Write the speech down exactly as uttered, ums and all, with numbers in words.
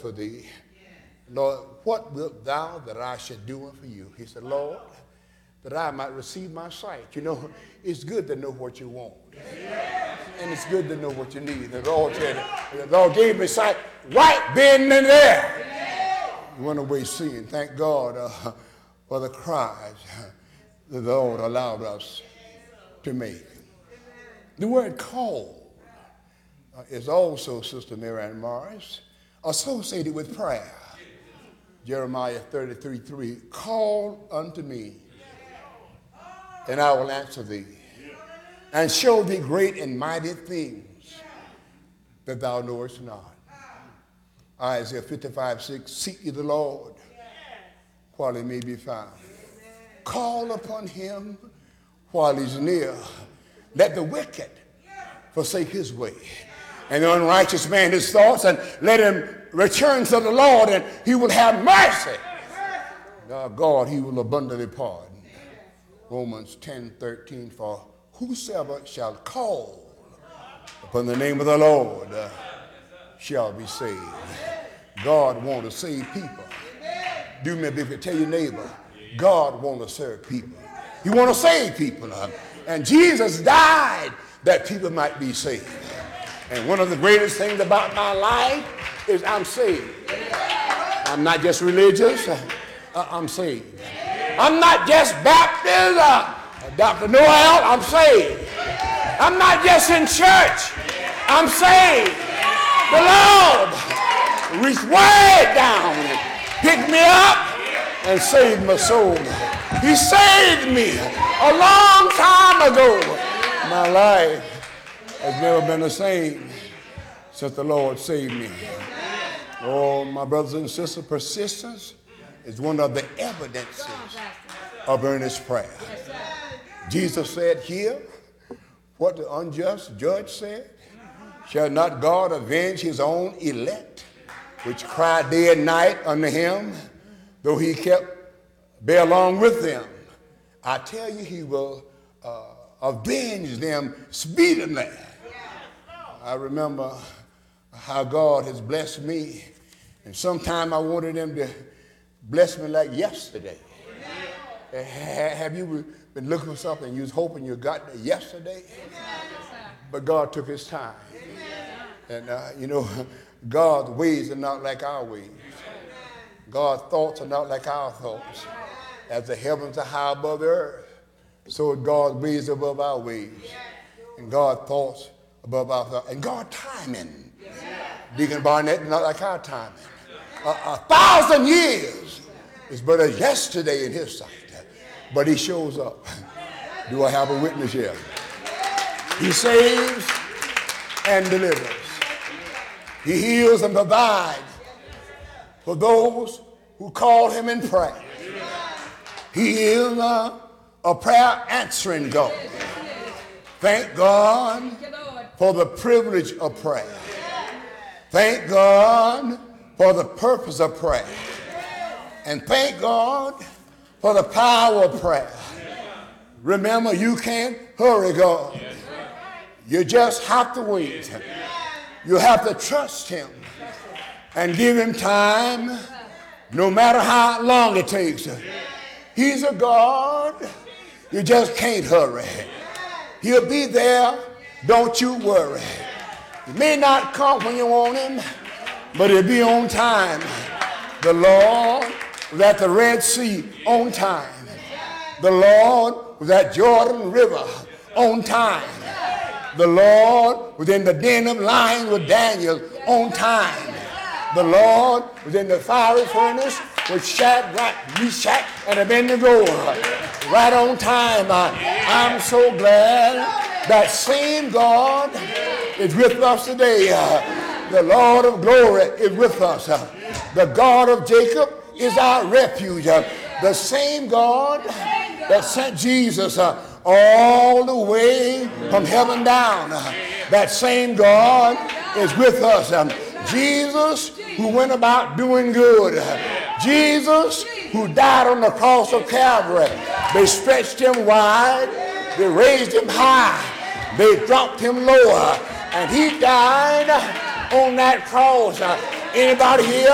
for thee. Lord, what wilt thou that I should do unto you? He said, Lord, that I might receive my sight. You know, it's good to know what you want. And it's good to know what you need. The Lord said, the Lord gave me sight right then and there. You went away seeing. Thank God uh, for the cries that the Lord allowed us to make. The word call uh, is also, Sister Marianne Morris, associated with prayer. Jeremiah thirty-three three, call unto me, and I will answer thee, and show thee great and mighty things that thou knowest not. Isaiah fifty-five six, seek ye the Lord while he may be found. Call upon him while he's near. Let the wicked forsake his way, and the unrighteous man his thoughts, and let him return to the Lord, and he will have mercy. Now God, he will abundantly pardon. Romans ten thirteen, for whosoever shall call upon the name of the Lord uh, shall be saved. God wants to save people. Do me a big favor, tell your neighbor, God wants to serve people. He wants to save people. Uh, and Jesus died that people might be saved. And one of the greatest things about my life is I'm saved. I'm not just religious, uh, I'm saved. I'm not just Baptist, uh, Doctor Noel, I'm saved. I'm not just in church, I'm saved. The Lord reached way down and picked me up and saved my soul. He saved me a long time ago. My life has never been the same since the Lord saved me. Oh, my brothers and sisters, persistence is one of the evidences of earnest prayer. Jesus said here, what the unjust judge said, shall not God avenge his own elect, which cry day and night unto him, though he kept bear along with them? I tell you, he will uh, avenge them speedily. I remember how God has blessed me, and sometime I wanted him to bless me like yesterday. Uh, have you been looking for something you was hoping you got it yesterday? But God took his time. And uh, you know, God's ways are not like our ways. God's thoughts are not like our thoughts. As the heavens are high above the earth, so are God's ways above our ways. And God's thoughts above our thoughts. And God's timing, Deacon Barnett, not like our timing. A, a thousand years is but as yesterday in his sight. But he shows up. Do I have a witness here? He saves and delivers. He heals and provides for those who call him in prayer. He is a, a prayer answering God. Thank God for the privilege of prayer. Thank God for the purpose of prayer. And thank God for the power of prayer. Remember, you can't hurry God. You just have to wait. You have to trust him and give him time, no matter how long it takes. He's a God you just can't hurry. He'll be there, don't you worry. He may not come when you want him, but he'll be on time. The Lord was at the Red Sea on time. The Lord was at Jordan River on time. The Lord was in the den of lions with Daniel on time. The Lord was in the fiery furnace with Shadrach, Meshach, and Abednego right on time. I'm so glad that same God is with us today. The Lord of glory is with us. The God of Jacob is our refuge. The same God that sent Jesus all the way from heaven down. That same God is with us. Jesus, who went about doing good. Jesus, who died on the cross of Calvary. They stretched him wide. They raised him high. They dropped him lower. And he died on that cross. Anybody here